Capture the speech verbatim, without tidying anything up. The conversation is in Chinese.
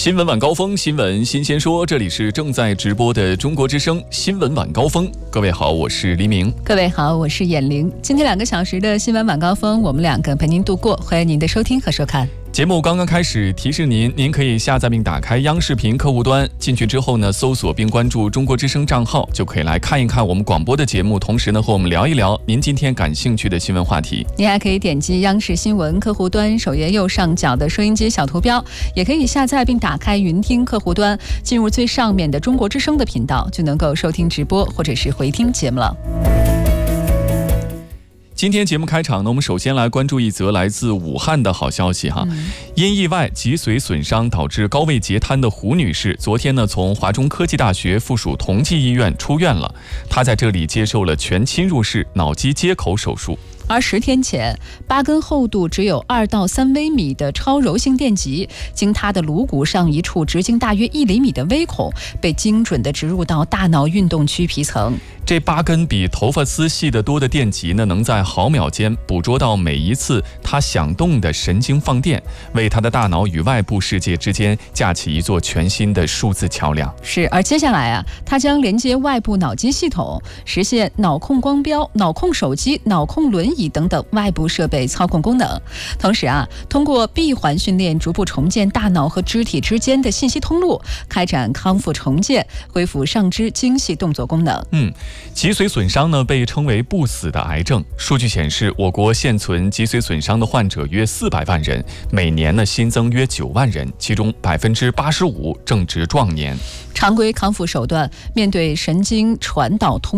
新闻晚高峰，新闻新鲜说，这里是正在直播的中国之声新闻晚高峰。各位好，我是黎明。 各位好，我是眼玲。今天两个小时的新闻晚高峰，我们两个陪您度过，欢迎您的收听和收看。 节目刚刚开始，提示您，您可以下载并打开央视频客户端，进去之后呢，搜索并关注中国之声账号，就可以来看一看我们广播的节目，同时呢，和我们聊一聊您今天感兴趣的新闻话题。 您还可以点击央视新闻客户端首页右上角的收音机小图标，也可以下载并打开云听客户端，进入最上面的中国之声的频道，就能够收听直播或者是回听节目了。 今天节目开场呢，我们首先来关注一则来自武汉的好消息哈。嗯、因意外脊髓损伤导致高位截瘫的胡女士，昨天呢从华中科技大学附属同济医院出院了。她在这里接受了全侵入式脑机接口手术。 而十天前，八根厚度只有二到三微米的超柔性电极，经她的颅骨上一处直径大约一厘米的微孔，被精准地植入到大脑运动区皮层。 这八根比头发丝细得多的电极呢，能在毫秒间捕捉到每一次她响动的神经放电，为她的大脑与外部世界之间架起一座全新的数字桥梁。 是，而接下来啊，她将连接外部脑机系统，实现脑控光标、脑控手机、脑控轮椅等等外部设备操控功能。同时啊，通过闭环训练，逐步重建大脑和肢体之间的信息通路，开展康复重建，恢复上肢精细动作功能。 嗯。脊髓损伤呢被称为不死的癌症。数据显示，我国现存脊髓损伤的患者约四百万人，每年呢新增约九万人，其中百分之八十五正值壮年。 常规康复手段面对神经传导通